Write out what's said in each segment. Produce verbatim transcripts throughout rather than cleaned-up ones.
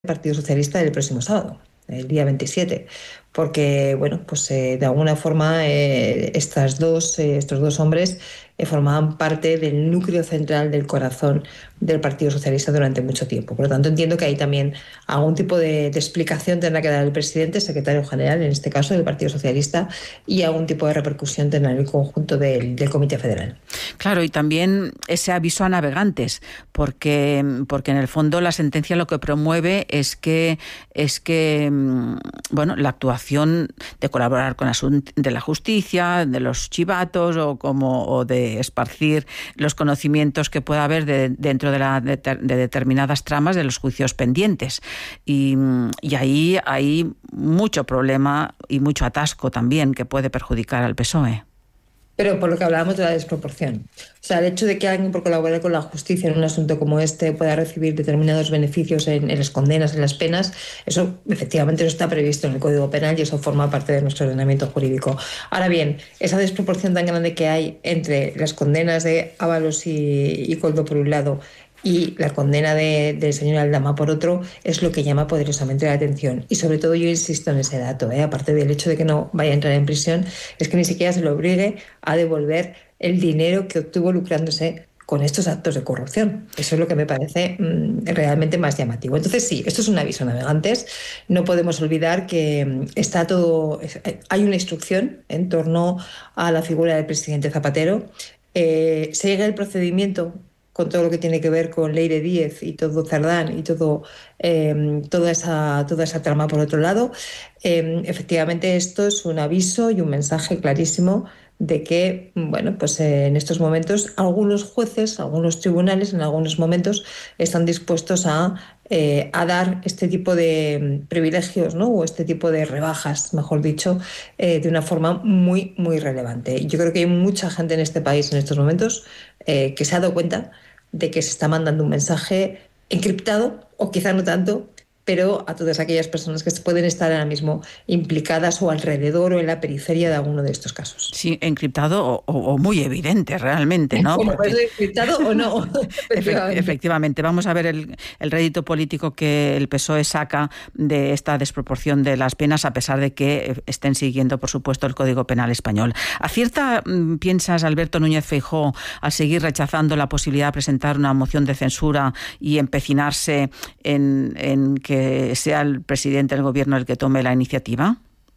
Partido Socialista el próximo sábado, el día veintisiete, porque bueno, pues eh, de alguna forma eh, estas dos, eh, estos dos hombres eh, formaban parte del núcleo central del corazón del Partido Socialista durante mucho tiempo. Por lo tanto, entiendo que ahí también algún tipo de, de explicación tendrá que dar el presidente, secretario general, en este caso del Partido Socialista, y algún tipo de repercusión tendrá en el conjunto del, del Comité Federal. Claro, y también ese aviso a navegantes, porque, porque en el fondo la sentencia lo que promueve es que es que bueno, la actuación de colaborar con asuntos de la justicia, de los chivatos o como o de esparcir los conocimientos que pueda haber de, dentro de, la, de, de determinadas tramas de los juicios pendientes. Y, y ahí hay mucho problema y mucho atasco también que puede perjudicar al P S O E. Pero por lo que hablábamos de la desproporción. O sea, el hecho de que alguien por colaborar con la justicia en un asunto como este pueda recibir determinados beneficios en, en las condenas, en las penas, eso efectivamente no está previsto en el Código Penal y eso forma parte de nuestro ordenamiento jurídico. Ahora bien, esa desproporción tan grande que hay entre las condenas de Ábalos y, y Koldo por un lado y la condena de, del señor Aldama por otro es lo que llama poderosamente la atención. Y sobre todo yo insisto en ese dato, ¿eh? Aparte del hecho de que no vaya a entrar en prisión, es que ni siquiera se le obligue a devolver el dinero que obtuvo lucrándose con estos actos de corrupción. Eso es lo que me parece mmm, realmente más llamativo. Entonces sí, esto es un aviso a navegantes. No podemos olvidar que mmm, está todo, hay una instrucción en torno a la figura del presidente Zapatero. Eh, se llega el procedimiento con todo lo que tiene que ver con Leire Díez y todo Cerdán y todo, eh, toda, esa, toda esa trama por otro lado. Eh, efectivamente, esto es un aviso y un mensaje clarísimo de que, bueno, pues eh, en estos momentos algunos jueces, algunos tribunales, en algunos momentos están dispuestos a, eh, a dar este tipo de privilegios, ¿no? O este tipo de rebajas, mejor dicho, eh, de una forma muy, muy relevante. Yo creo que hay mucha gente en este país en estos momentos eh, que se ha dado cuenta de que se está mandando un mensaje encriptado, o quizá no tanto, pero a todas aquellas personas que pueden estar ahora mismo implicadas o alrededor o en la periferia de alguno de estos casos. Sí, encriptado o, o, o muy evidente realmente, ¿no? Bueno, Porque... pues encriptado o no. Efectivamente. Efectivamente. Vamos a ver el, el rédito político que el P S O E saca de esta desproporción de las penas, a pesar de que estén siguiendo, por supuesto, el Código Penal español. ¿Acierta, piensas, Alberto Núñez Feijóo, al seguir rechazando la posibilidad de presentar una moción de censura y empecinarse en, en que sea el presidente del gobierno el que tome la iniciativa?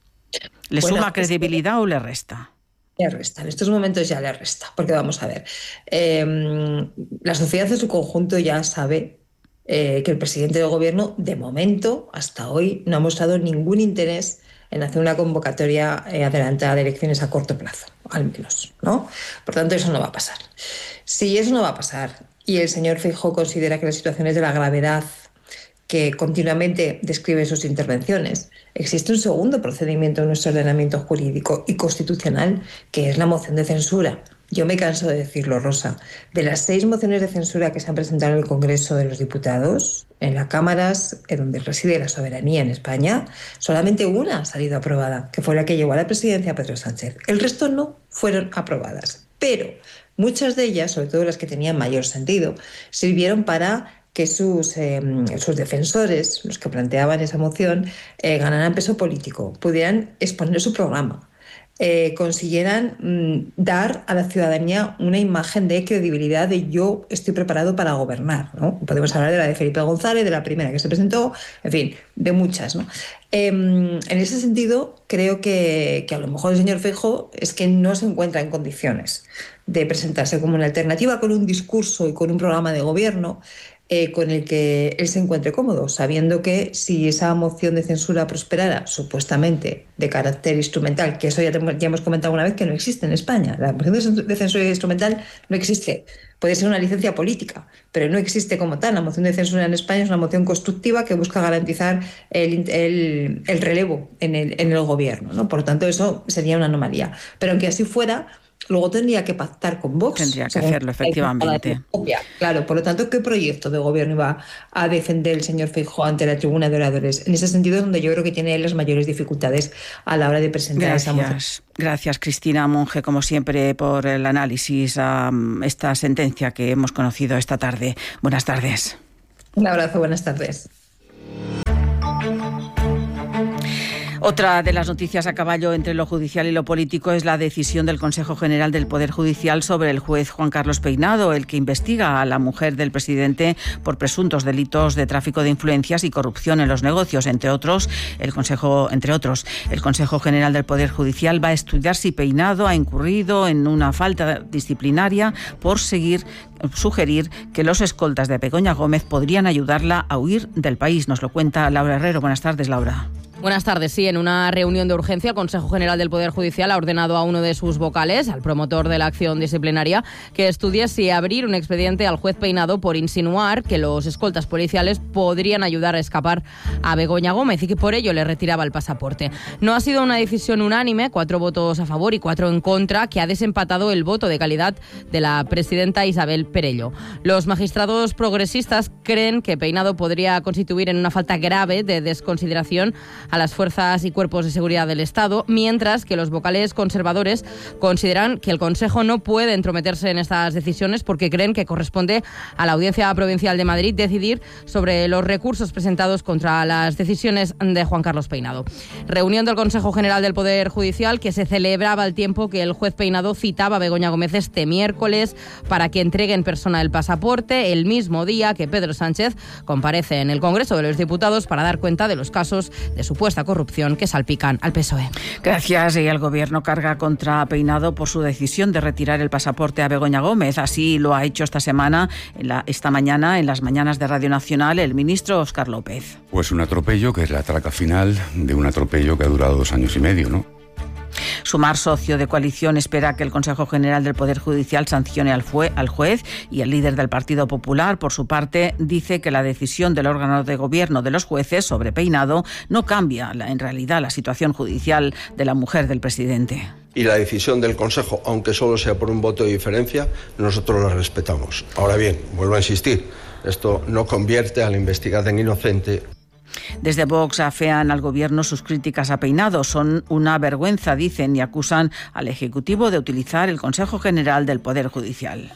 ¿Le bueno, suma credibilidad es que... o le resta? Le resta, en estos momentos ya le resta, porque vamos a ver, eh, la sociedad en su conjunto ya sabe eh, que el presidente del gobierno, de momento, hasta hoy, no ha mostrado ningún interés en hacer una convocatoria eh, adelantada de elecciones a corto plazo, al menos, ¿no? Por tanto, eso no va a pasar. Si eso no va a pasar y el señor Feijóo considera que la situación es de la gravedad que continuamente describe sus intervenciones, existe un segundo procedimiento en nuestro ordenamiento jurídico y constitucional, que es la moción de censura. Yo me canso de decirlo, Rosa. De las seis mociones de censura que se han presentado en el Congreso de los Diputados, en las cámaras donde reside la soberanía en España, solamente una ha salido aprobada, que fue la que llevó a la presidencia a Pedro Sánchez. El resto no fueron aprobadas. Pero muchas de ellas, sobre todo las que tenían mayor sentido, sirvieron para que sus, eh, sus defensores, los que planteaban esa moción, eh, ganaran peso político, pudieran exponer su programa, eh, consiguieran mm, dar a la ciudadanía una imagen de credibilidad de yo estoy preparado para gobernar, ¿no? Podemos hablar de la de Felipe González, de la primera que se presentó, en fin, de muchas, ¿no? Eh, en ese sentido, creo que, que a lo mejor el señor Feijóo es que no se encuentra en condiciones de presentarse como una alternativa con un discurso y con un programa de gobierno Eh, con el que él se encuentre cómodo, sabiendo que si esa moción de censura prosperara, supuestamente de carácter instrumental, que eso ya, te, ya hemos comentado una vez que no existe en España, la moción de censura instrumental no existe, puede ser una licencia política, pero no existe como tal. La moción de censura en España es una moción constructiva que busca garantizar el, el, el relevo en el, en el gobierno, ¿no? Por lo tanto, eso sería una anomalía. Pero aunque así fuera, luego tendría que pactar con Vox. Tendría que hacerlo, efectivamente. Claro, por lo tanto, ¿qué proyecto de gobierno iba a defender el señor Feijóo ante la tribuna de oradores? En ese sentido es donde yo creo que tiene las mayores dificultades a la hora de presentar Gracias. esa moción. Gracias, Cristina Monge, como siempre, por el análisis a esta sentencia que hemos conocido esta tarde. Buenas tardes. Un abrazo, buenas tardes. Otra de las noticias a caballo entre lo judicial y lo político es la decisión del Consejo General del Poder Judicial sobre el juez Juan Carlos Peinado, el que investiga a la mujer del presidente por presuntos delitos de tráfico de influencias y corrupción en los negocios, entre otros. El Consejo, entre otros, el Consejo General del Poder Judicial va a estudiar si Peinado ha incurrido en una falta disciplinaria por seguir sugerir que los escoltas de Begoña Gómez podrían ayudarla a huir del país. Nos lo cuenta Laura Herrero. Buenas tardes, Laura. Buenas tardes. Sí, en una reunión de urgencia, el Consejo General del Poder Judicial ha ordenado a uno de sus vocales, al promotor de la acción disciplinaria, que estudie si abrir un expediente al juez Peinado por insinuar que los escoltas policiales podrían ayudar a escapar a Begoña Gómez y que por ello le retiraba el pasaporte. No ha sido una decisión unánime, cuatro votos a favor y cuatro en contra, que ha desempatado el voto de calidad de la presidenta Isabel Perello. Los magistrados progresistas creen que Peinado podría constituir en una falta grave de desconsideración a las fuerzas y cuerpos de seguridad del Estado, mientras que los vocales conservadores consideran que el Consejo no puede entrometerse en estas decisiones porque creen que corresponde a la Audiencia Provincial de Madrid decidir sobre los recursos presentados contra las decisiones de Juan Carlos Peinado. Reunión del Consejo General del Poder Judicial que se celebraba al tiempo que el juez Peinado citaba a Begoña Gómez este miércoles para que entregue en persona el pasaporte, el mismo día que Pedro Sánchez comparece en el Congreso de los Diputados para dar cuenta de los casos de supuesta corrupción que salpican al P S O E. Gracias. Y el Gobierno carga contra Peinado por su decisión de retirar el pasaporte a Begoña Gómez. Así lo ha hecho esta semana, en la, esta mañana, en las mañanas de Radio Nacional, el ministro Óscar López. Pues un atropello que es la traca final de un atropello que ha durado dos años y medio, ¿no? Sumar, socio de coalición, espera que el Consejo General del Poder Judicial sancione al, fue, al juez y el líder del Partido Popular, por su parte, dice que la decisión del órgano de gobierno de los jueces sobre Peinado no cambia la, en realidad la situación judicial de la mujer del presidente. Y la decisión del Consejo, aunque solo sea por un voto de diferencia, nosotros la respetamos. Ahora bien, vuelvo a insistir, esto no convierte a la investigada en inocente. Desde Vox afean al Gobierno sus críticas a Peinado. Son una vergüenza, dicen, y acusan al Ejecutivo de utilizar el Consejo General del Poder Judicial.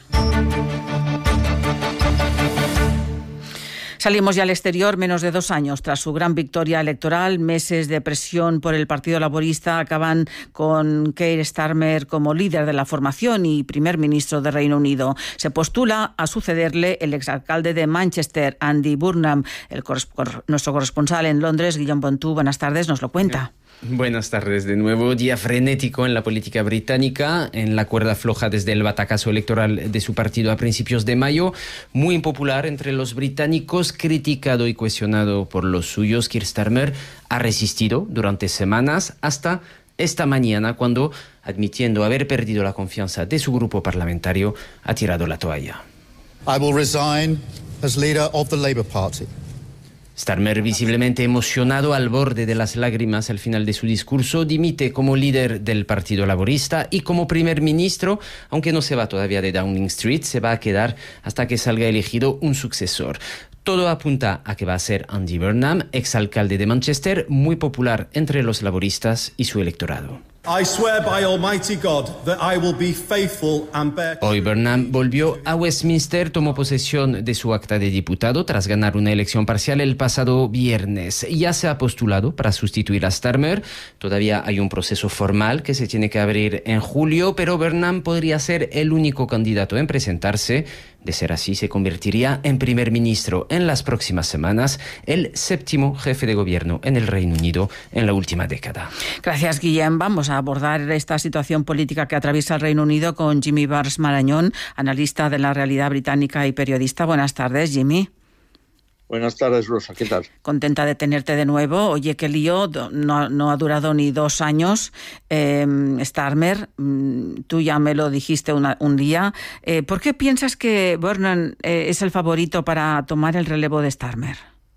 Salimos ya al exterior menos de dos años tras su gran victoria electoral. Meses de presión por el Partido Laborista acaban con Keir Starmer como líder de la formación y primer ministro de Reino Unido. Se postula a sucederle el exalcalde de Manchester, Andy Burnham. El correspon- nuestro corresponsal en Londres, Guillaume Pontú, buenas tardes, nos lo cuenta. Buenas tardes de nuevo. Día frenético en la política británica, en la cuerda floja desde el batacazo electoral de su partido a principios de mayo. Muy impopular entre los británicos, criticado y cuestionado por los suyos. Keir Starmer ha resistido durante semanas hasta esta mañana cuando, admitiendo haber perdido la confianza de su grupo parlamentario, ha tirado la toalla. I will resign as leader of the Labour Party. Starmer, visiblemente emocionado al borde de las lágrimas al final de su discurso, dimite como líder del Partido Laborista y como primer ministro, aunque no se va todavía de Downing Street, se va a quedar hasta que salga elegido un sucesor. Todo apunta a que va a ser Andy Burnham, exalcalde de Manchester, muy popular entre los laboristas y su electorado. I swear by Almighty God that I will be faithful and bear... Hoy Burnham volvió a Westminster, tomó posesión de su acta de diputado tras ganar una elección parcial el pasado viernes. Ya se ha postulado para sustituir a Starmer. Todavía hay un proceso formal que se tiene que abrir en julio, pero Burnham podría ser el único candidato en presentarse. De ser así, se convertiría en primer ministro en las próximas semanas, el séptimo jefe de gobierno en el Reino Unido en la última década. Gracias, Guillem. Vamos a abordar esta situación política que atraviesa el Reino Unido con Jimmy Bars Marañón, analista de la realidad británica y periodista. Buenas tardes, Jimmy. Buenas tardes, Rosa. ¿Qué tal? Contenta de tenerte de nuevo. Oye, qué lío, no, no ha durado ni dos años. Eh, Starmer, tú ya me lo dijiste una, un día. Eh, ¿Por qué piensas que Burnham eh, es el favorito para tomar el relevo de Starmer?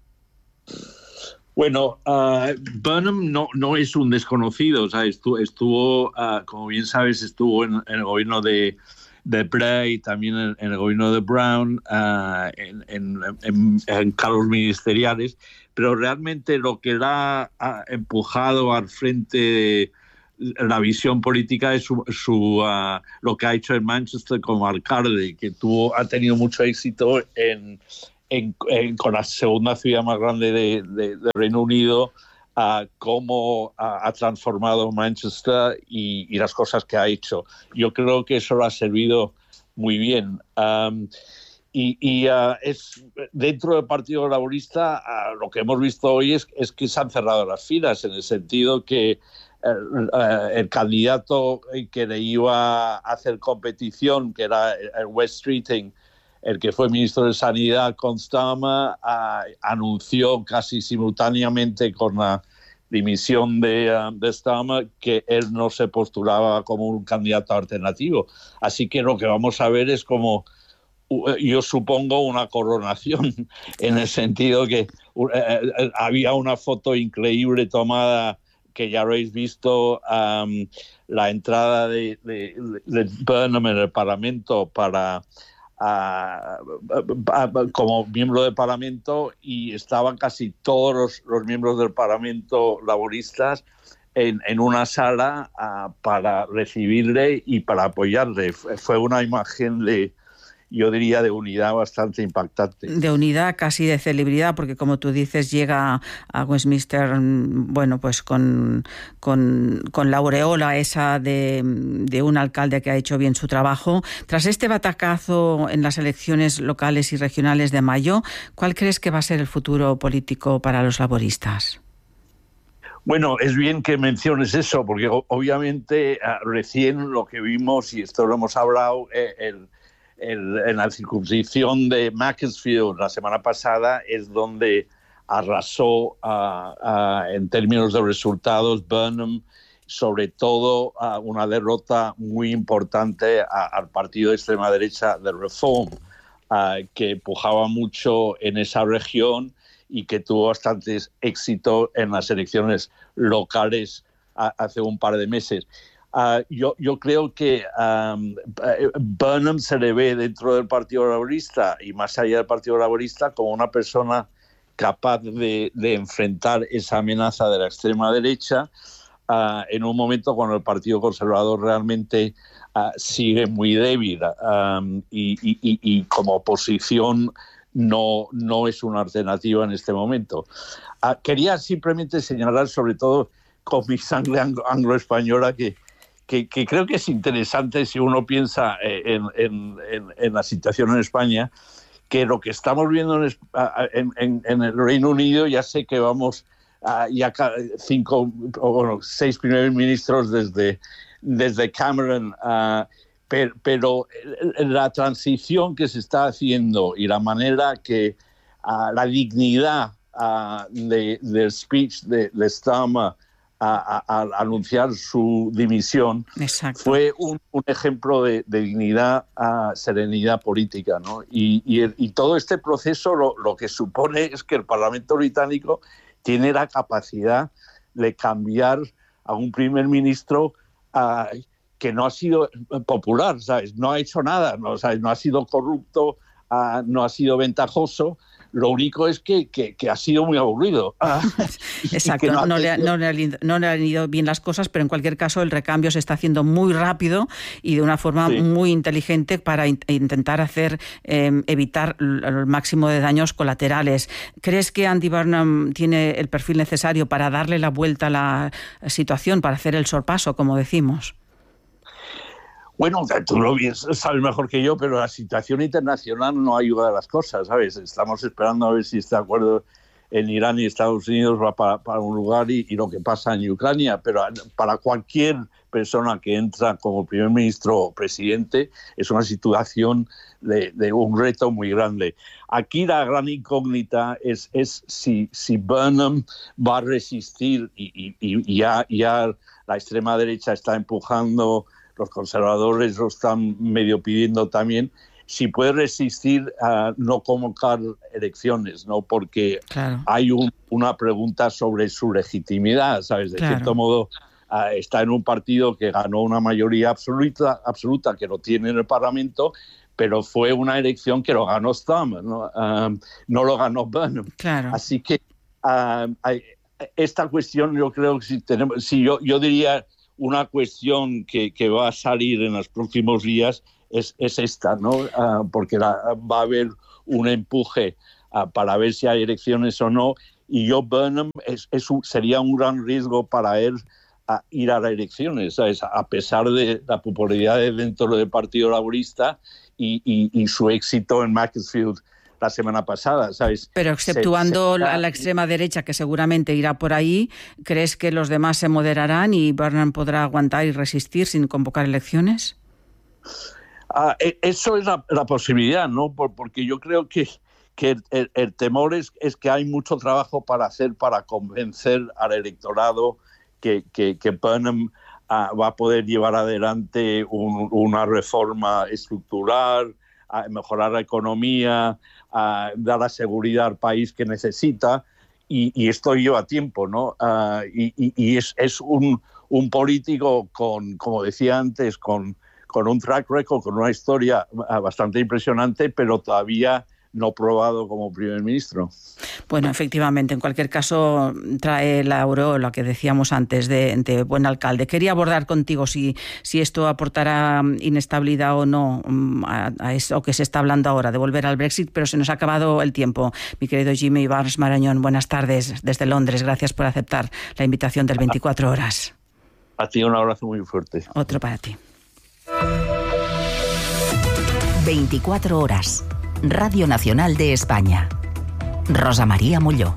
Bueno, uh, Burnham no, no es un desconocido. O sea, estuvo, estuvo uh, como bien sabes, estuvo en, en el gobierno de... de Blair y también en, en el gobierno de Brown, uh, en, en, en, en cargos ministeriales, pero realmente lo que la ha empujado al frente de la visión política es su, su, uh, lo que ha hecho en Manchester como alcalde, que tuvo, ha tenido mucho éxito en, en, en, con la segunda ciudad más grande de, de, de Reino Unido, uh, cómo uh, ha transformado Manchester y, y las cosas que ha hecho. Yo creo que eso lo ha servido muy bien. Um, y y uh, es dentro del Partido Laborista uh, lo que hemos visto hoy es, es que se han cerrado las filas, en el sentido que el, uh, el candidato que le iba a hacer competición, que era el West Streeting, el que fue ministro de Sanidad, con Starmer, uh, anunció casi simultáneamente con la dimisión de, uh, de Starmer que él no se postulaba como un candidato alternativo. Así que lo que vamos a ver es como, uh, yo supongo, una coronación, en el sentido que uh, uh, había una foto increíble tomada, que ya habréis visto, um, la entrada de, de, de Burnham en el Parlamento para... Uh, uh, uh, como miembro del Parlamento, y estaban casi todos los, los miembros del Parlamento laboristas en, en una sala uh, para recibirle y para apoyarle. Fue una imagen de, yo diría, de unidad bastante impactante. De unidad, casi de celebridad, porque como tú dices, llega a Westminster, bueno, pues con, con, con la aureola esa de, de un alcalde que ha hecho bien su trabajo. Tras este batacazo en las elecciones locales y regionales de mayo, ¿cuál crees que va a ser el futuro político para los laboristas? Bueno, es bien que menciones eso, porque obviamente recién lo que vimos, y esto lo hemos hablado, eh, el El, en la circunscripción de Macclesfield la semana pasada es donde arrasó uh, uh, en términos de resultados Burnham, sobre todo uh, una derrota muy importante a, al partido de extrema derecha de Reform, uh, que empujaba mucho en esa región y que tuvo bastante éxito en las elecciones locales uh, hace un par de meses. Uh, yo, yo creo que um, Burnham se le ve dentro del Partido Laborista y más allá del Partido Laborista como una persona capaz de, de enfrentar esa amenaza de la extrema derecha uh, en un momento cuando el Partido Conservador realmente uh, sigue muy débil um, y, y, y, y como oposición no, no es una alternativa en este momento. Uh, quería simplemente señalar, sobre todo con mi sangre anglo- anglo-española, que Que, que creo que es interesante si uno piensa en, en, en, en la situación en España, que lo que estamos viendo en, en, en, en el Reino Unido, ya sé que vamos uh, ya cinco o bueno, seis primeros ministros desde, desde Cameron, uh, per, pero la transición que se está haciendo y la manera que uh, la dignidad uh, de, del speech de, de Starmer al anunciar su dimisión, exacto, fue un, un ejemplo de, de dignidad a serenidad política, ¿no? Y, y, el, y todo este proceso lo, lo que supone es que el Parlamento británico tiene la capacidad de cambiar a un primer ministro uh, que no ha sido popular, ¿sabes? No ha hecho nada, ¿no? ¿Sabes? No ha sido corrupto, uh, no ha sido ventajoso. Lo único es que, que, que ha sido muy aburrido. Ah, Exacto, no, no, le, no, le, no le han ido bien las cosas, pero en cualquier caso el recambio se está haciendo muy rápido y de una forma sí. muy inteligente para in- intentar hacer eh, evitar el máximo de daños colaterales. ¿Crees que Andy Burnham tiene el perfil necesario para darle la vuelta a la situación, para hacer el sorpaso, como decimos? Bueno, tú lo sabes mejor que yo, pero la situación internacional no ayuda a las cosas, ¿sabes? Estamos esperando a ver si este acuerdo en Irán y Estados Unidos va para, para un lugar y, y lo que pasa en Ucrania, pero para cualquier persona que entra como primer ministro o presidente es una situación de, de un reto muy grande. Aquí la gran incógnita es, es si, si Burnham va a resistir y, y, y ya, ya la extrema derecha está empujando, los conservadores lo están medio pidiendo también, si puede resistir a no convocar elecciones, ¿no? Porque claro. hay un, una pregunta sobre su legitimidad, ¿sabes? De claro. cierto modo, uh, está en un partido que ganó una mayoría absoluta, absoluta que lo tiene en el Parlamento, pero fue una elección que lo ganó Starmer, ¿no? Um, no lo ganó Burnham. Claro. Así que um, hay, esta cuestión, yo creo que si tenemos, si yo, yo diría una cuestión que, que va a salir en los próximos días es, es esta, ¿no? Uh, porque la, va a haber un empuje uh, para ver si hay elecciones o no, y Joe Burnham es, es un, sería un gran riesgo para él a ir a las elecciones, ¿sabes? A pesar de la popularidad dentro del Partido Laborista y, y, y su éxito en Macclesfield la semana pasada, ¿sabes? Pero exceptuando se, se... a la extrema derecha, que seguramente irá por ahí, ¿crees que los demás se moderarán y Burnham podrá aguantar y resistir sin convocar elecciones? Ah, eso es la, la posibilidad, ¿no? Por, porque yo creo que, que el, el temor es, es que hay mucho trabajo para hacer para convencer al electorado que, que, que Burnham ah, va a poder llevar adelante un, una reforma estructural, a mejorar la economía, a dar la seguridad al país que necesita, y, y esto lleva tiempo, ¿no? Uh, y y, y es, es un, un político con, como decía antes, con, con un track record, con una historia bastante impresionante, pero todavía no probado como primer ministro. Bueno, efectivamente, en cualquier caso trae la aureola que decíamos antes de, de buen alcalde. Quería abordar contigo si, si esto aportará inestabilidad o no a, a eso que se está hablando ahora, de volver al Brexit, pero se nos ha acabado el tiempo. Mi querido Jimmy Barnes Marañón, buenas tardes desde Londres. Gracias por aceptar la invitación del veinticuatro horas. A ti un abrazo muy fuerte. Otro para ti. veinticuatro horas. Radio Nacional de España. Rosa María Molló.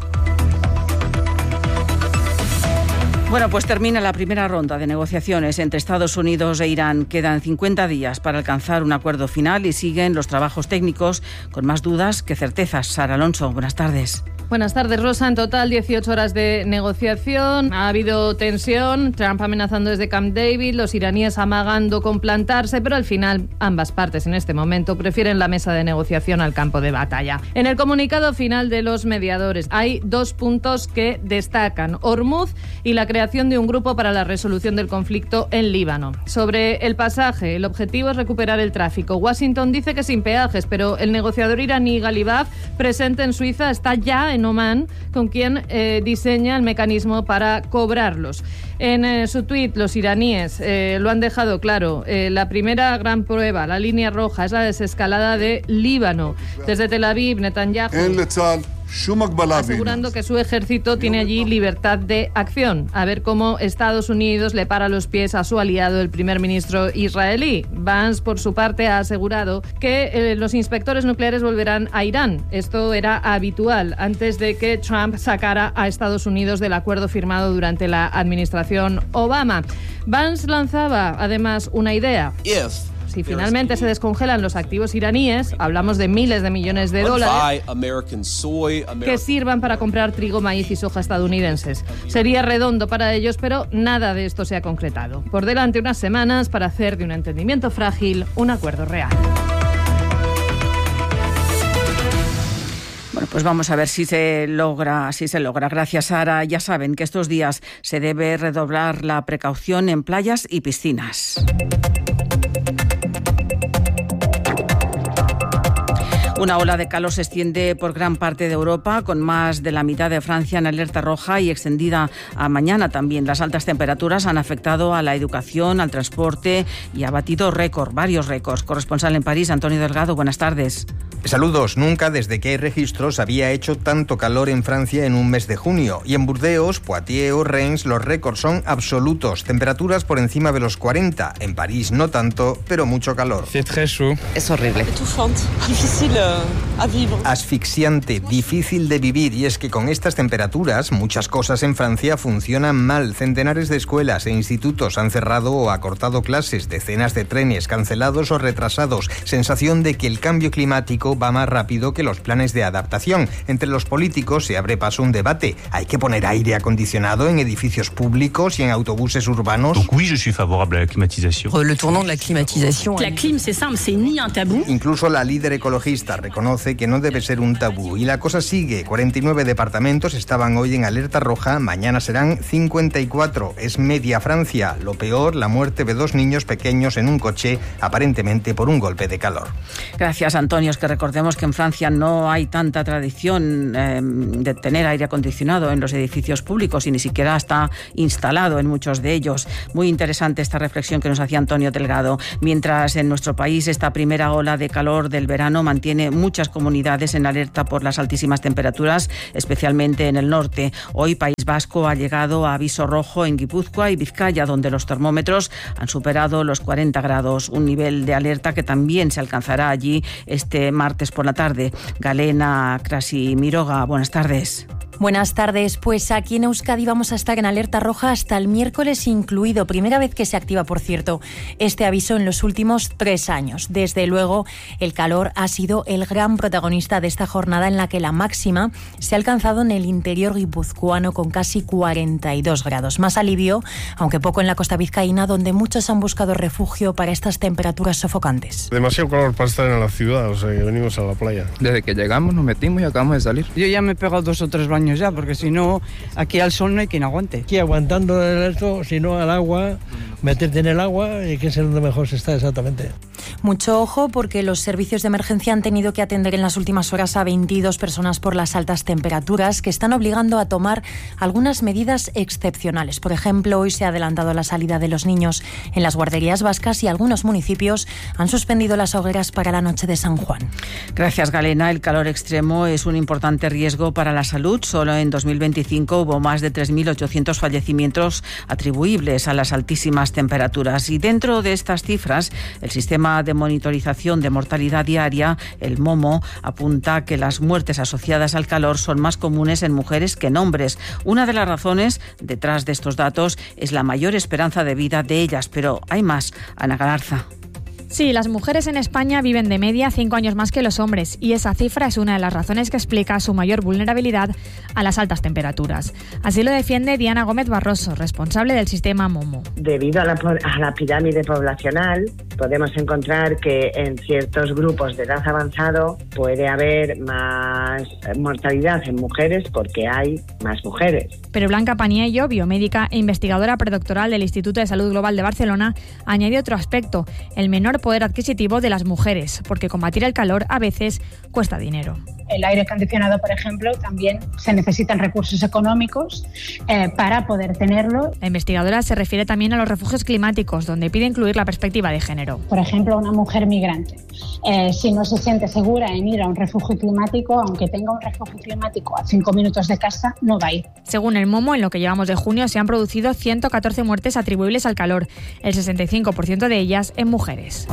Bueno, pues termina la primera ronda de negociaciones entre Estados Unidos e Irán. Quedan cincuenta días para alcanzar un acuerdo final y siguen los trabajos técnicos con más dudas que certezas. Sara Alonso, buenas tardes. Buenas tardes, Rosa. En total, dieciocho horas de negociación. Ha habido tensión, Trump amenazando desde Camp David, los iraníes amagando con plantarse, pero al final ambas partes en este momento prefieren la mesa de negociación al campo de batalla. En el comunicado final de los mediadores hay dos puntos que destacan: Hormuz y la creación de un grupo para la resolución del conflicto en Líbano. Sobre el pasaje, el objetivo es recuperar el tráfico. Washington dice que sin peajes, pero el negociador iraní Galibaf, presente en Suiza, está ya en Omán, con quien eh, diseña el mecanismo para cobrarlos. En eh, su tuit, los iraníes eh, lo han dejado claro. Eh, la primera gran prueba, la línea roja, es la desescalada de Líbano. Desde Tel Aviv, Netanyahu asegurando que su ejército tiene allí libertad de acción. A ver cómo Estados Unidos le para los pies a su aliado, el primer ministro israelí. Vance, por su parte, ha asegurado que eh, los inspectores nucleares volverán a Irán. Esto era habitual antes de que Trump sacara a Estados Unidos del acuerdo firmado durante la administración Obama. Vance lanzaba, además, una idea. If Si finalmente se descongelan los activos iraníes, hablamos de miles de millones de dólares que sirvan para comprar trigo, maíz y soja estadounidenses. Sería redondo para ellos, pero nada de esto se ha concretado. Por delante unas semanas para hacer de un entendimiento frágil un acuerdo real. Bueno, pues vamos a ver si se logra, si se logra. Gracias, Sara. Ya saben que estos días se debe redoblar la precaución en playas y piscinas. Una ola de calor se extiende por gran parte de Europa, con más de la mitad de Francia en alerta roja y extendida a mañana también. Las altas temperaturas han afectado a la educación, al transporte y ha batido récord, varios récords. Corresponsal en París, Antonio Delgado, buenas tardes. Saludos. Nunca desde que hay registros había hecho tanto calor en Francia en un mes de junio. Y en Burdeos, Poitiers o Reims los récords son absolutos. Temperaturas por encima de los cuarenta. En París no tanto, pero mucho calor. Es horrible. Difícil a vivir. Asfixiante, difícil de vivir. Y es que con estas temperaturas muchas cosas en Francia funcionan mal. Centenares de escuelas e institutos han cerrado o acortado clases. Decenas de trenes cancelados o retrasados. Sensación de que el cambio climático va más rápido que los planes de adaptación. Entre los políticos se abre paso un debate. ¿Hay que poner aire acondicionado en edificios públicos y en autobuses urbanos? Donc oui, je suis favorable a la climatisation. Le tournant de la climatisation. La clim, c'est simple, c'est ni un tabú. Incluso la líder ecologista reconoce que no debe ser un tabú. Y la cosa sigue. cuarenta y nueve departamentos estaban hoy en alerta roja. Mañana serán cincuenta y cuatro. Es media Francia. Lo peor, la muerte de dos niños pequeños en un coche, aparentemente por un golpe de calor. Gracias, Antonio. Es que Recordemos que en Francia no hay tanta tradición eh, de tener aire acondicionado en los edificios públicos y ni siquiera está instalado en muchos de ellos. Muy interesante esta reflexión que nos hacía Antonio Delgado. Mientras en nuestro país esta primera ola de calor del verano mantiene muchas comunidades en alerta por las altísimas temperaturas, especialmente en el norte. Hoy País Vasco ha llegado a aviso rojo en Guipúzcoa y Vizcaya, donde los termómetros han superado los cuarenta grados, un nivel de alerta que también se alcanzará allí este martes por la tarde. Galena Krasimiroga, buenas tardes. Buenas tardes. Pues aquí en Euskadi vamos a estar en alerta roja hasta el miércoles incluido. Primera vez que se activa, por cierto, este aviso en los últimos tres años. Desde luego, el calor ha sido el gran protagonista de esta jornada en la que la máxima se ha alcanzado en el interior guipuzcoano con casi cuarenta y dos grados. Más alivio, aunque poco en la costa vizcaína, donde muchos han buscado refugio para estas temperaturas sofocantes. Demasiado calor para estar en la ciudad, o sea que venimos a la playa. Desde que llegamos nos metimos y acabamos de salir. Yo ya me he pegado dos o tres baños ya, porque si no, aquí al sol no hay quien aguante. Aquí aguantando esto, si no al agua, meterte en el agua y que es donde mejor se está exactamente. Mucho ojo porque los servicios de emergencia han tenido que atender en las últimas horas a veintidós personas por las altas temperaturas que están obligando a tomar algunas medidas excepcionales. Por ejemplo, hoy se ha adelantado la salida de los niños en las guarderías vascas y algunos municipios han suspendido las hogueras para la noche de San Juan. Gracias, Galena. El calor extremo es un importante riesgo para la salud. Solo en dos mil veinticinco hubo más de tres mil ochocientos fallecimientos atribuibles a las altísimas temperaturas. Y dentro de estas cifras, el sistema de monitorización de mortalidad diaria, el MOMO, apunta que las muertes asociadas al calor son más comunes en mujeres que en hombres. Una de las razones detrás de estos datos es la mayor esperanza de vida de ellas, pero hay más. Ana Galarza. Sí, las mujeres en España viven de media cinco años más que los hombres y esa cifra es una de las razones que explica su mayor vulnerabilidad a las altas temperaturas. Así lo defiende Diana Gómez Barroso, responsable del sistema MOMO. Debido a la, a la pirámide poblacional, podemos encontrar que en ciertos grupos de edad avanzado puede haber más mortalidad en mujeres porque hay más mujeres. Pero Blanca Paniello, biomédica e investigadora predoctoral del Instituto de Salud Global de Barcelona, añade otro aspecto, el menor poder adquisitivo de las mujeres, porque combatir el calor a veces cuesta dinero. El aire acondicionado, por ejemplo, también se necesitan recursos económicos eh, para poder tenerlo. La investigadora se refiere también a los refugios climáticos, donde pide incluir la perspectiva de género. Por ejemplo, una mujer migrante, eh, si no se siente segura en ir a un refugio climático, aunque tenga un refugio climático a cinco minutos de casa, no va a ir. Según el MOMO, en lo que llevamos de junio se han producido ciento catorce muertes atribuibles al calor, el sesenta y cinco por ciento de ellas en mujeres.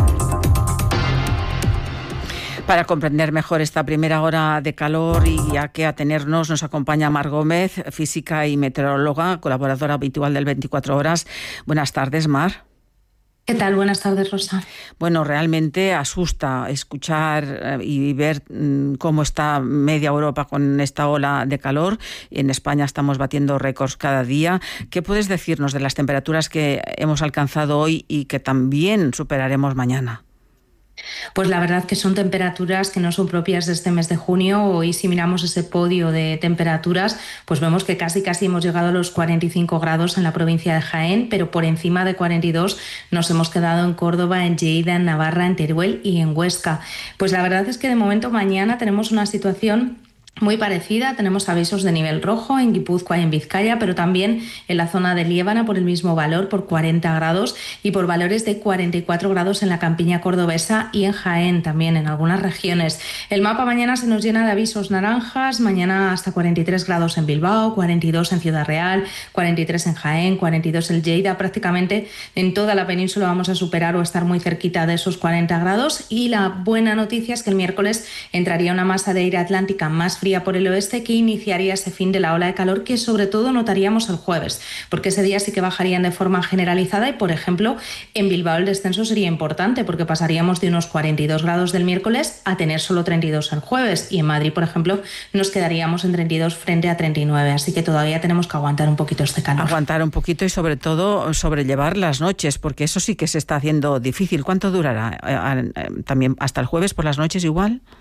Para comprender mejor esta primera hora de calor y a qué atenernos, nos acompaña Mar Gómez, física y meteoróloga, colaboradora habitual del veinticuatro horas. Buenas tardes, Mar. ¿Qué tal? Buenas tardes, Rosa. Bueno, realmente asusta escuchar y ver cómo está media Europa con esta ola de calor. En España estamos batiendo récords cada día. ¿Qué puedes decirnos de las temperaturas que hemos alcanzado hoy y que también superaremos mañana? Pues la verdad que son temperaturas que no son propias de este mes de junio. Hoy, si miramos ese podio de temperaturas, pues vemos que casi casi hemos llegado a los cuarenta y cinco grados en la provincia de Jaén, pero por encima de cuarenta y dos nos hemos quedado en Córdoba, en Lleida, en Navarra, en Teruel y en Huesca. Pues la verdad es que de momento mañana tenemos una situación muy parecida. Tenemos avisos de nivel rojo en Guipúzcoa y en Vizcaya, pero también en la zona de Liébana por el mismo valor, por cuarenta grados, y por valores de cuarenta y cuatro grados en la campiña cordobesa y en Jaén también en algunas regiones. El mapa mañana se nos llena de avisos naranjas, mañana hasta cuarenta y tres grados en Bilbao, cuarenta y dos en Ciudad Real, cuarenta y tres en Jaén, cuarenta y dos en Lleida. Prácticamente en toda la península vamos a superar o estar muy cerquita de esos cuarenta grados, y la buena noticia es que el miércoles entraría una masa de aire atlántica más fría por el oeste que iniciaría ese fin de la ola de calor que sobre todo notaríamos el jueves, porque ese día sí que bajarían de forma generalizada y, por ejemplo, en Bilbao el descenso sería importante porque pasaríamos de unos cuarenta y dos grados del miércoles a tener solo treinta y dos el jueves, y en Madrid, por ejemplo, nos quedaríamos en treinta y dos frente a treinta y nueve, así que todavía tenemos que aguantar un poquito este calor. Aguantar un poquito y sobre todo sobrellevar las noches, porque eso sí que se está haciendo difícil. ¿Cuánto durará? ¿También hasta el jueves por las noches igual?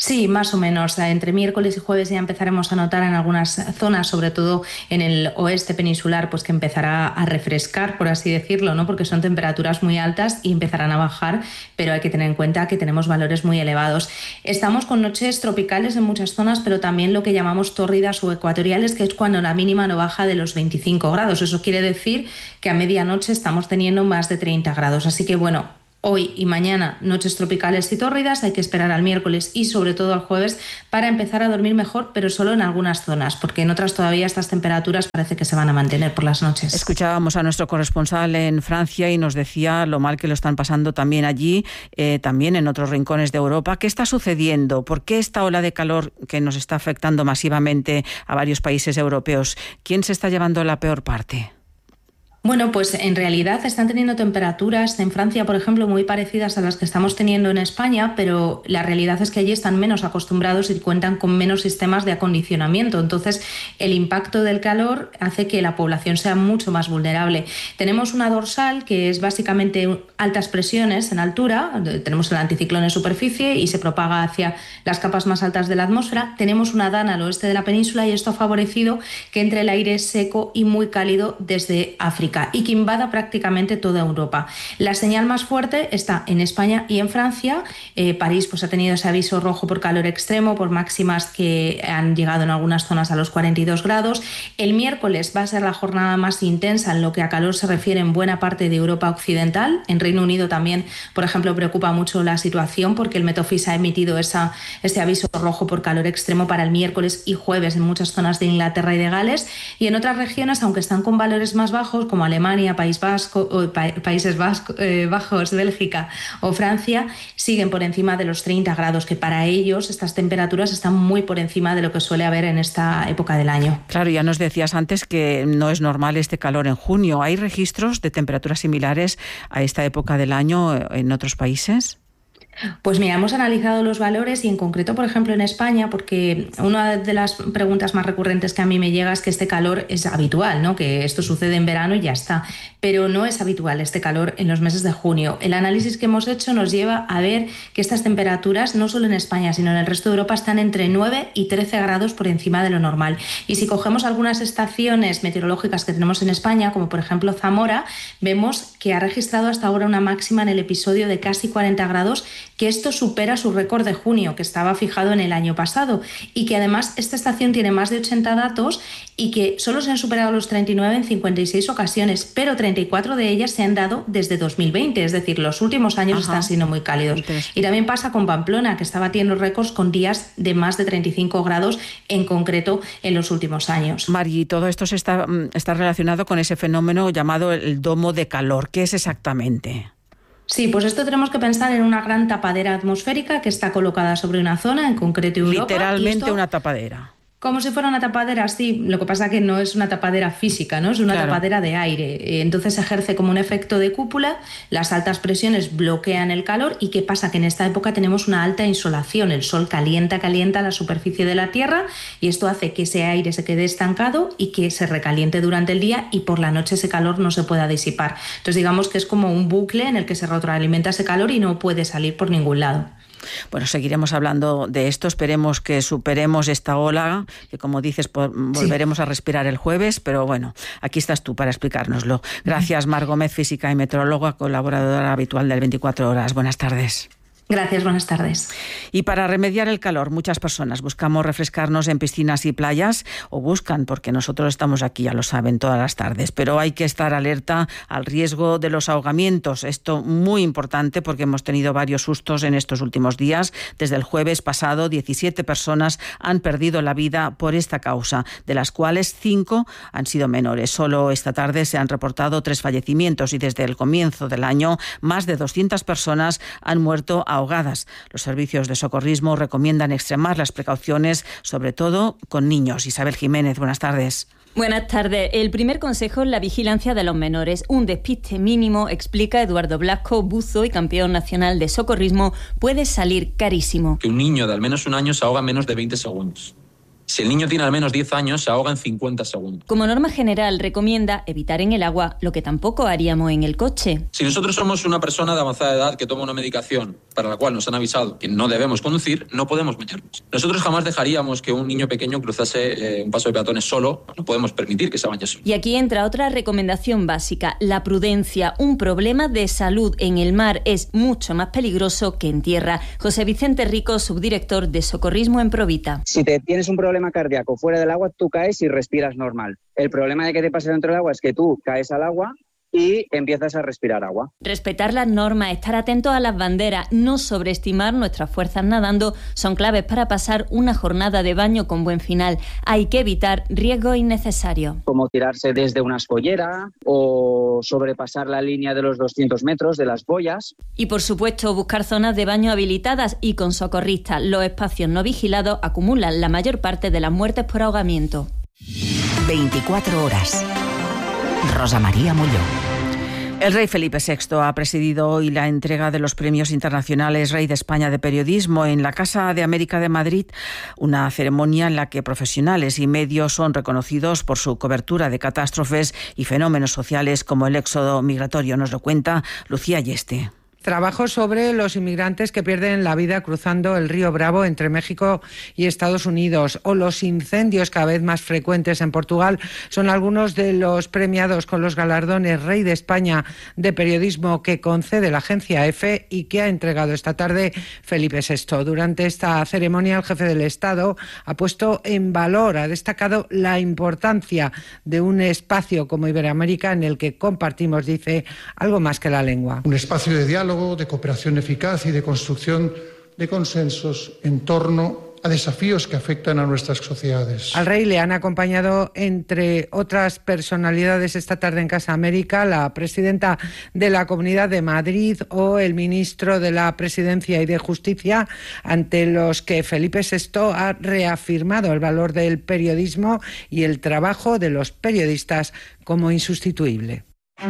Sí, más o menos. Entre miércoles y jueves ya empezaremos a notar en algunas zonas, sobre todo en el oeste peninsular, pues que empezará a refrescar, por así decirlo, ¿no? Porque son temperaturas muy altas y empezarán a bajar, pero hay que tener en cuenta que tenemos valores muy elevados. Estamos con noches tropicales en muchas zonas, pero también lo que llamamos tórridas o ecuatoriales, que es cuando la mínima no baja de los veinticinco grados. Eso quiere decir que a medianoche estamos teniendo más de treinta grados. Así que bueno, hoy y mañana noches tropicales y tórridas, hay que esperar al miércoles y sobre todo al jueves para empezar a dormir mejor, pero solo en algunas zonas, porque en otras todavía estas temperaturas parece que se van a mantener por las noches. Escuchábamos a nuestro corresponsal en Francia y nos decía lo mal que lo están pasando también allí, eh, también en otros rincones de Europa. ¿Qué está sucediendo? ¿Por qué esta ola de calor que nos está afectando masivamente a varios países europeos? ¿Quién se está llevando la peor parte? Bueno, pues en realidad están teniendo temperaturas en Francia, por ejemplo, muy parecidas a las que estamos teniendo en España, pero la realidad es que allí están menos acostumbrados y cuentan con menos sistemas de acondicionamiento. Entonces, el impacto del calor hace que la población sea mucho más vulnerable. Tenemos una dorsal que es básicamente altas presiones en altura, tenemos el anticiclón en superficie y se propaga hacia las capas más altas de la atmósfera. Tenemos una dana al oeste de la península y esto ha favorecido que entre el aire seco y muy cálido desde África y que invada prácticamente toda Europa. La señal más fuerte está en España y en Francia. Eh, París pues, ha tenido ese aviso rojo por calor extremo, por máximas que han llegado en algunas zonas a los cuarenta y dos grados. El miércoles va a ser la jornada más intensa en lo que a calor se refiere en buena parte de Europa occidental. En Reino Unido también, por ejemplo, preocupa mucho la situación porque el Met Office ha emitido esa, ese aviso rojo por calor extremo para el miércoles y jueves en muchas zonas de Inglaterra y de Gales. Y en otras regiones, aunque están con valores más bajos, como Alemania, País Vasco, o pa- Países Vasco, eh, Bajos, Bélgica o Francia, siguen por encima de los treinta grados, que para ellos estas temperaturas están muy por encima de lo que suele haber en esta época del año. Claro, ya nos decías antes que no es normal este calor en junio. ¿Hay registros de temperaturas similares a esta época del año en otros países? Pues mira, hemos analizado los valores y en concreto, por ejemplo, en España, porque una de las preguntas más recurrentes que a mí me llega es que este calor es habitual, ¿no? Que esto sucede en verano y ya está, pero no es habitual este calor en los meses de junio. El análisis que hemos hecho nos lleva a ver que estas temperaturas, no solo en España, sino en el resto de Europa, están entre nueve y trece grados por encima de lo normal. Y si cogemos algunas estaciones meteorológicas que tenemos en España, como por ejemplo Zamora, vemos que ha registrado hasta ahora una máxima en el episodio de casi cuarenta grados, que esto supera su récord de junio, que estaba fijado en el año pasado, y que además esta estación tiene más de ochenta datos y que solo se han superado los treinta y nueve en cincuenta y seis ocasiones, pero treinta y cuatro de ellas se han dado desde dos mil veinte, es decir, los últimos años Ajá. están siendo muy cálidos. Y también pasa con Pamplona, que está batiendo récords con días de más de treinta y cinco grados en concreto en los últimos años. Mari, todo esto se está, está relacionado con ese fenómeno llamado el domo de calor. ¿Qué es exactamente? Sí, pues esto tenemos que pensar en una gran tapadera atmosférica que está colocada sobre una zona, en concreto Europa. Literalmente esto, una tapadera. Como si fuera una tapadera, sí. Lo que pasa es que no es una tapadera física, ¿no? Es una claro. tapadera de aire. Entonces ejerce como un efecto de cúpula, las altas presiones bloquean el calor. ¿Y qué pasa? Que en esta época tenemos una alta insolación. El sol calienta, calienta la superficie de la Tierra y esto hace que ese aire se quede estancado y que se recaliente durante el día y por la noche ese calor no se pueda disipar. Entonces digamos que es como un bucle en el que se retroalimenta ese calor y no puede salir por ningún lado. Bueno, seguiremos hablando de esto, esperemos que superemos esta ola, que como dices, por, volveremos sí. a respirar el jueves, pero bueno, aquí estás tú para explicárnoslo. Gracias, Mar Gómez, física y meteoróloga, colaboradora habitual del veinticuatro horas. Buenas tardes. Gracias, buenas tardes. Y para remediar el calor, muchas personas buscamos refrescarnos en piscinas y playas, o buscan, porque nosotros estamos aquí, ya lo saben, todas las tardes, pero hay que estar alerta al riesgo de los ahogamientos. Esto muy importante porque hemos tenido varios sustos en estos últimos días. Desde el jueves pasado, diecisiete personas han perdido la vida por esta causa, de las cuales cinco han sido menores. Solo esta tarde se han reportado tres fallecimientos y desde el comienzo del año, más de doscientas personas han muerto ahogadas. ahogadas. Los servicios de socorrismo recomiendan extremar las precauciones, sobre todo con niños. Isabel Jiménez, buenas tardes. Buenas tardes. El primer consejo es la vigilancia de los menores. Un despiste mínimo, explica Eduardo Blasco, buzo y campeón nacional de socorrismo, puede salir carísimo. Que un niño de al menos un año se ahoga en menos de veinte segundos. Si el niño tiene al menos diez años, se ahoga en cincuenta segundos. Como norma general, recomienda evitar en el agua lo que tampoco haríamos en el coche. Si nosotros somos una persona de avanzada edad que toma una medicación para la cual nos han avisado que no debemos conducir, no podemos meternos. Nosotros jamás dejaríamos que un niño pequeño cruzase eh, un paso de peatones solo. No podemos permitir que se vaya solo. Y aquí entra otra recomendación básica, la prudencia. Un problema de salud en el mar es mucho más peligroso que en tierra. José Vicente Rico, subdirector de Socorrismo en Provita. Si te tienes un problema cardíaco fuera del agua, tú caes y respiras normal. El problema de que te pase dentro del agua es que tú caes al agua y empiezas a respirar agua. Respetar las normas, estar atentos a las banderas, no sobreestimar nuestras fuerzas nadando son claves para pasar una jornada de baño con buen final. Hay que evitar riesgos innecesarios. Como tirarse desde una escollera o sobrepasar la línea de los doscientos metros de las boyas. Y por supuesto buscar zonas de baño habilitadas y con socorristas. Los espacios no vigilados acumulan la mayor parte de las muertes por ahogamiento. veinticuatro horas. Rosa María Mulló. El rey Felipe sexto ha presidido hoy la entrega de los premios internacionales Rey de España de Periodismo en la Casa de América de Madrid, una ceremonia en la que profesionales y medios son reconocidos por su cobertura de catástrofes y fenómenos sociales como el éxodo migratorio. Nos lo cuenta Lucía Yeste. Trabajo sobre los inmigrantes que pierden la vida cruzando el río Bravo entre México y Estados Unidos, o los incendios cada vez más frecuentes en Portugal, son algunos de los premiados con los galardones Rey de España de Periodismo que concede la agencia EFE y que ha entregado esta tarde Felipe sexto. Durante esta ceremonia, el jefe del Estado ha puesto en valor, ha destacado la importancia de un espacio como Iberoamérica en el que compartimos, dice, algo más que la lengua. Un espacio de diálogo, de cooperación eficaz y de construcción de consensos en torno a desafíos que afectan a nuestras sociedades. Al rey le han acompañado, entre otras personalidades, esta tarde en Casa América, la presidenta de la Comunidad de Madrid o el ministro de la Presidencia y de Justicia, ante los que Felipe sexto ha reafirmado el valor del periodismo y el trabajo de los periodistas como insustituible.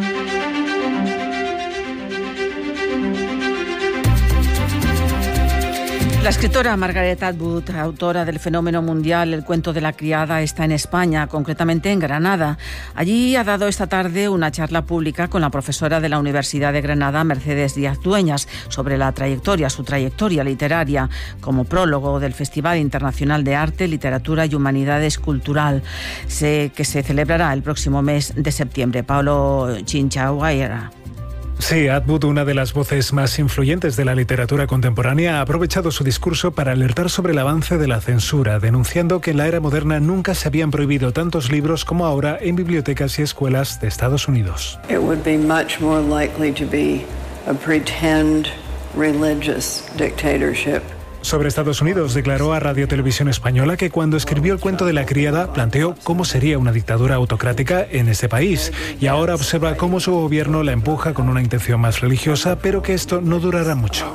La escritora Margaret Atwood, autora del fenómeno mundial El cuento de la criada, está en España, concretamente en Granada. Allí ha dado esta tarde una charla pública con la profesora de la Universidad de Granada, Mercedes Díaz Dueñas, sobre la trayectoria, su trayectoria literaria, como prólogo del Festival Internacional de Arte, Literatura y Humanidades Cultural, que se celebrará el próximo mes de septiembre. Paolo Chinchaguaira. Sí, Atwood, una de las voces más influyentes de la literatura contemporánea, ha aprovechado su discurso para alertar sobre el avance de la censura, denunciando que en la era moderna nunca se habían prohibido tantos libros como ahora en bibliotecas y escuelas de Estados Unidos. It would be much more likely to be a pretend religious dictatorship. Sobre Estados Unidos, declaró a Radio Televisión Española que cuando escribió El cuento de la criada planteó cómo sería una dictadura autocrática en ese país, y ahora observa cómo su gobierno la empuja con una intención más religiosa, pero que esto no durará mucho.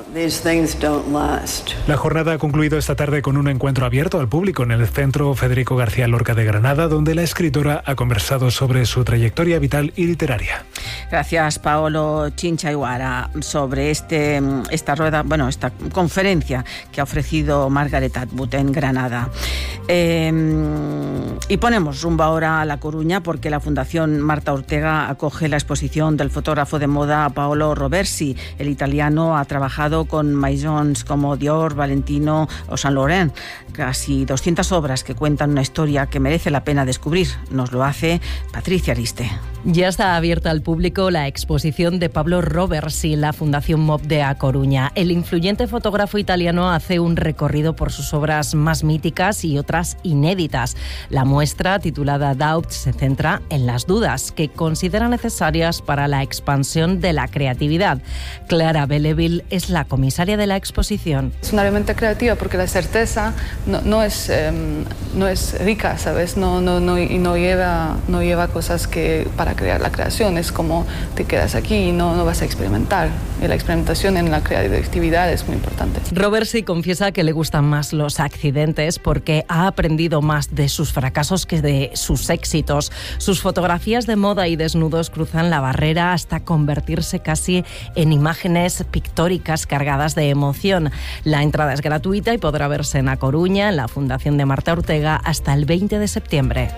La jornada ha concluido esta tarde con un encuentro abierto al público en el Centro Federico García Lorca de Granada, donde la escritora ha conversado sobre su trayectoria vital y literaria. Gracias, Paolo Chinchaguara, sobre este, esta rueda, bueno, esta conferencia que ha ofrecido Margaret Atwood en Granada. Eh, y ponemos rumbo ahora a La Coruña, porque la Fundación Marta Ortega acoge la exposición del fotógrafo de moda Paolo Roversi. El italiano ha trabajado con maisons como Dior, Valentino o Saint Laurent. Casi doscientas obras que cuentan una historia que merece la pena descubrir. Nos lo hace Patricia Ariste. Ya está abierta al público la exposición de Pablo Roversi, la Fundación M O B de A Coruña. El influyente fotógrafo italiano hace un recorrido por sus obras más míticas y otras inéditas. La muestra, titulada Doubt, se centra en las dudas que considera necesarias para la expansión de la creatividad. Clara Belleville es la comisaria de la exposición. Es una herramienta creativa porque la certeza no, no, es, eh, no es rica, ¿sabes? No, no, no, y no lleva, no lleva cosas que para crear la creación. Es como te quedas aquí y no, no vas a experimentar. Y la experimentación en la creatividad es muy importante. Robert sí confiesa que le gustan más los accidentes porque ha aprendido más de sus fracasos que de sus éxitos. Sus fotografías de moda y desnudos cruzan la barrera hasta convertirse casi en imágenes pictóricas cargadas de emoción. La entrada es gratuita y podrá verse en A Coruña, en la Fundación de Marta Ortega, hasta el veinte de septiembre.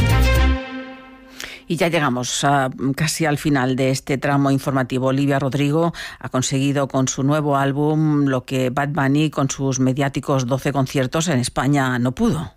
Y ya llegamos a, casi al final de este tramo informativo. Olivia Rodrigo ha conseguido con su nuevo álbum lo que Bad Bunny con sus mediáticos doce conciertos en España no pudo.